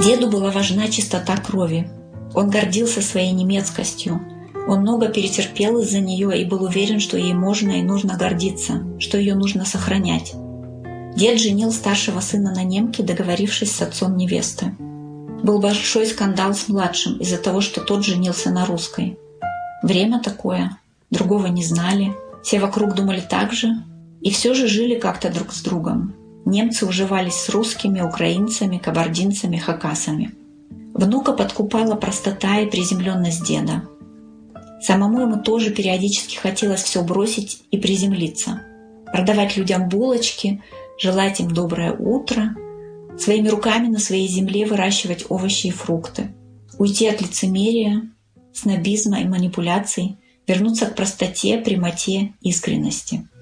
Деду была важна чистота крови. Он гордился своей немецкостью. Он много перетерпел из-за нее и был уверен, что ей можно и нужно гордиться, что ее нужно сохранять. Дед женил старшего сына на немке, договорившись с отцом невесты. Был большой скандал с младшим из-за того, что тот женился на русской. Время такое, другого не знали, все вокруг думали так же, и все же жили как-то друг с другом. Немцы уживались с русскими, украинцами, кабардинцами, хакасами. Внука подкупала простота и приземленность деда. Самому ему тоже периодически хотелось все бросить и приземлиться. Продавать людям булочки, желать им доброе утро, своими руками на своей земле выращивать овощи и фрукты, уйти от лицемерия, снобизма и манипуляций, вернуться к простоте, прямоте, искренности.